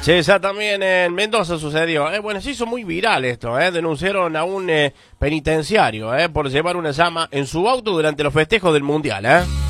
Sí, ya también en Mendoza sucedió. Bueno, se hizo muy viral esto. Denunciaron a un penitenciario por llevar una llama en su auto durante los festejos del Mundial.